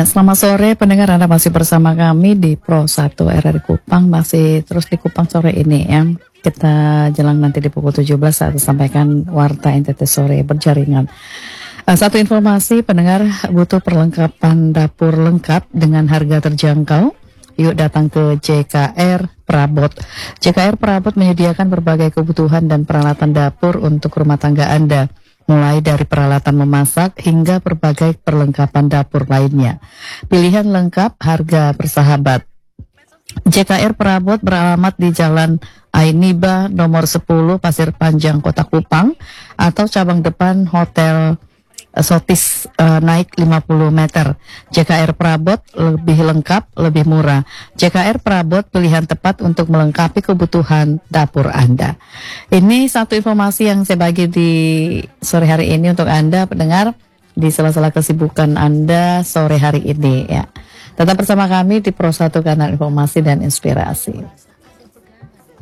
Ya, selamat sore pendengar, Anda masih bersama kami di Pro 1 RRI Kupang, masih terus di Kupang sore ini ya. Kita jelang nanti di pukul 17 saat disampaikan Warta NTT Sore berjaringan. Satu informasi, pendengar butuh perlengkapan dapur lengkap dengan harga terjangkau. Yuk datang ke JKR Prabot. JKR Prabot menyediakan berbagai kebutuhan dan peralatan dapur untuk rumah tangga Anda, mulai dari peralatan memasak hingga berbagai perlengkapan dapur lainnya. Pilihan lengkap, harga bersahabat. JKR Prabot beralamat di Jalan Ainiba nomor 10 Pasir Panjang, Kota Kupang, atau cabang depan Hotel Sotis naik 50 meter. JKR Prabot lebih lengkap, lebih murah. JKR Prabot pilihan tepat untuk melengkapi kebutuhan dapur Anda. Ini satu informasi yang saya bagi di sore hari ini untuk Anda pendengar di sela-sela kesibukan Anda sore hari ini ya. Tetap bersama kami di Pro 1 Kanal Informasi dan Inspirasi.